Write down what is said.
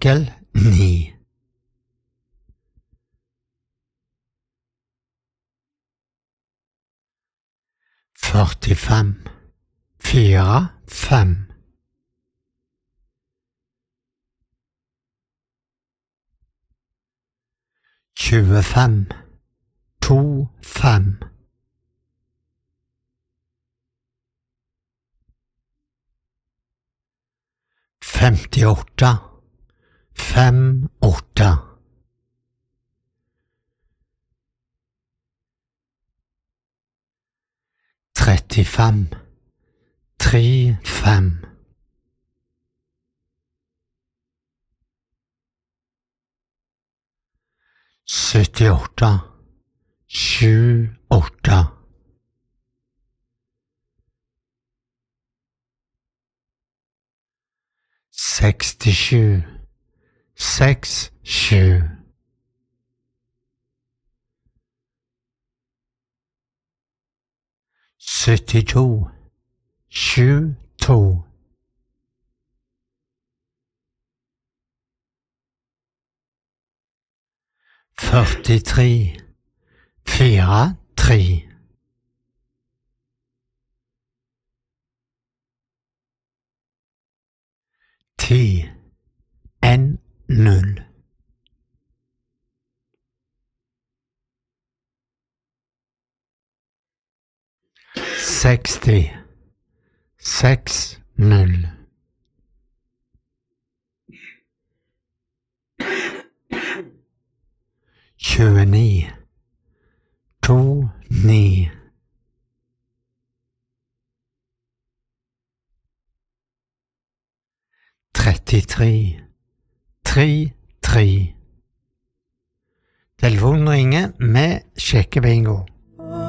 Artikkel 9. Førtifem, fire, fem. Tjuefem, to, fem. Femtiåtte, fem, åtte. Trettifem, tre, fem. Syttiåtte, sju, åtte. Sekstisju, seks, sju. Syttito, sju, to. Førtitre, fire, tre. Ti, en, null. Seksti, seks, null. Tjueni, to, ni. Trettitre, tre, tre. Telefonen ringer med sjekkebingo.